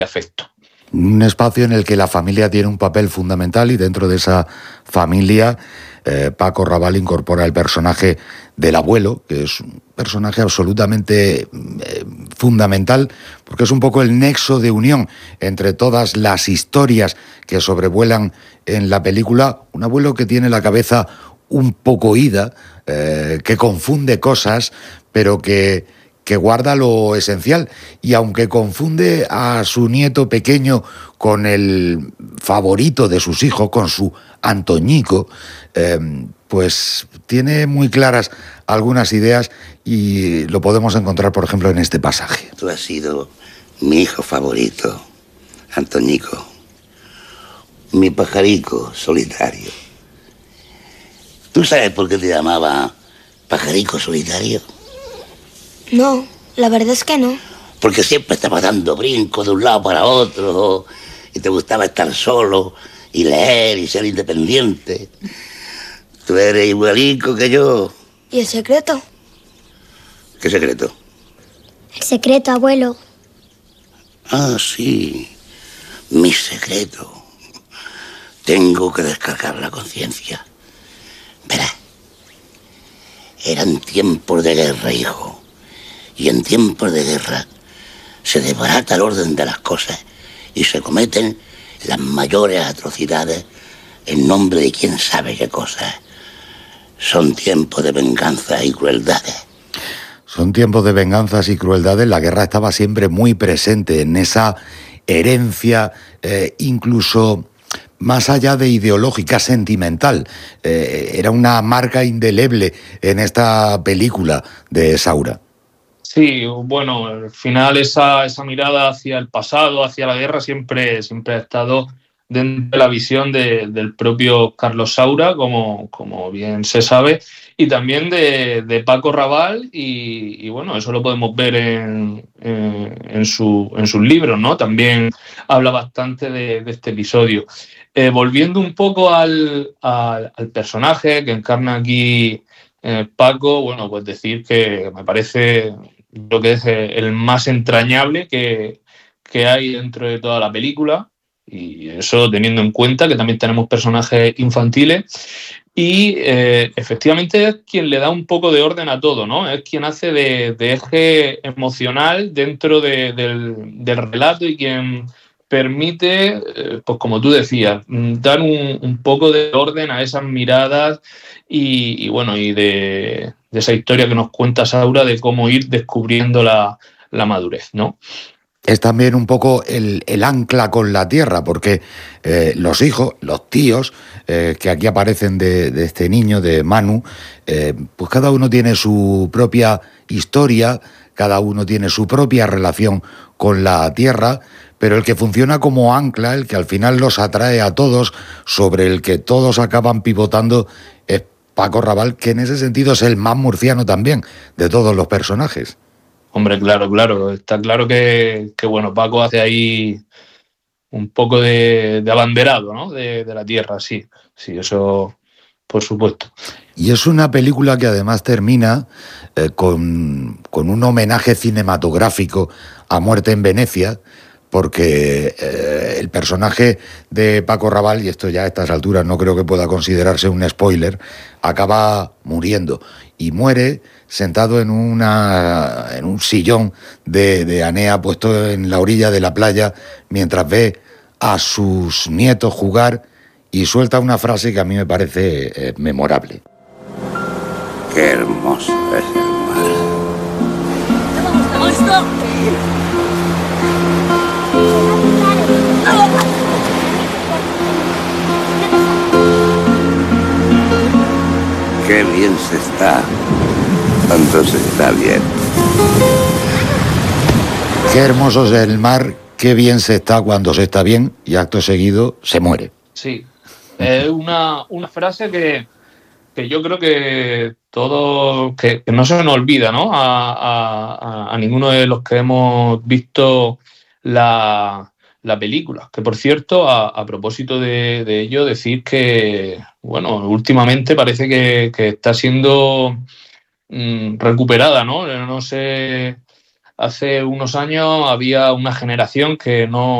afecto. Un espacio en el que la familia tiene un papel fundamental y dentro de esa familia Paco Rabanne incorpora el personaje del abuelo, que es un personaje absolutamente fundamental porque es un poco el nexo de unión entre todas las historias que sobrevuelan en la película. Un abuelo que tiene la cabeza un poco ida, que confunde cosas, pero que guarda lo esencial, y aunque confunde a su nieto pequeño con el favorito de sus hijos, con su Antoñico, pues tiene muy claras algunas ideas y lo podemos encontrar, por ejemplo, en este pasaje. Tú has sido mi hijo favorito, Antoñico, mi pajarico solitario. ¿Tú sabes por qué te llamaba pajarico solitario? No, la verdad es que no. Porque siempre estabas dando brincos de un lado para otro y te gustaba estar solo y leer y ser independiente. Tú eres igualico que yo. ¿Y el secreto? ¿Qué secreto? El secreto, abuelo. Ah, sí, mi secreto. Tengo que descargar la conciencia. Verás, eran tiempos de guerra, hijo. Y en tiempos de guerra se desbarata el orden de las cosas y se cometen las mayores atrocidades en nombre de quién sabe qué cosas. Son tiempos de venganza y crueldades. Son tiempos de venganzas y crueldades. La guerra estaba siempre muy presente en esa herencia, incluso más allá de ideológica, sentimental. Era una marca indeleble en esta película de Saura. Sí, bueno, al final esa mirada hacia el pasado, hacia la guerra, siempre ha estado dentro de la visión del propio Carlos Saura, como bien se sabe, y también de Paco Rabanne, y bueno, eso lo podemos ver en sus libros, ¿no? También habla bastante de este episodio. Volviendo un poco al personaje que encarna aquí Paco, bueno, pues decir que me parece lo que es el más entrañable que hay dentro de toda la película, y eso teniendo en cuenta que también tenemos personajes infantiles, y efectivamente es quien le da un poco de orden a todo, ¿no? Es quien hace de eje emocional dentro del relato y quien permite, pues como tú decías, dar un poco de orden a esas miradas y bueno, y de esa historia que nos cuenta Saura de cómo ir descubriendo la madurez, ¿no? Es también un poco el ancla con la tierra, porque los hijos, los tíos, que aquí aparecen de este niño, de Manu, pues cada uno tiene su propia historia, cada uno tiene su propia relación con la tierra, pero el que funciona como ancla, el que al final los atrae a todos, sobre el que todos acaban pivotando, es Paco Rabanne, que en ese sentido es el más murciano también de todos los personajes. Hombre, claro. Está claro que bueno, Paco hace ahí un poco de abanderado, ¿no? De la tierra, sí, eso por supuesto. Y es una película que además termina con un homenaje cinematográfico a Muerte en Venecia, porque el personaje de Paco Rabanne, y esto ya a estas alturas no creo que pueda considerarse un spoiler, acaba muriendo y muere sentado en un sillón de Anea puesto en la orilla de la playa mientras ve a sus nietos jugar y suelta una frase que a mí me parece memorable. Qué hermoso es el mar. Qué bien se está cuando se está bien. Qué hermoso es el mar, qué bien se está cuando se está bien, y acto seguido se muere. Sí, es una frase que yo creo que todo, que no se nos olvida, ¿no? A ninguno de los que hemos visto la película. Que por cierto, a propósito de ello, decir que, bueno, últimamente parece que está siendo recuperada, ¿no? No sé hace unos años había una generación que no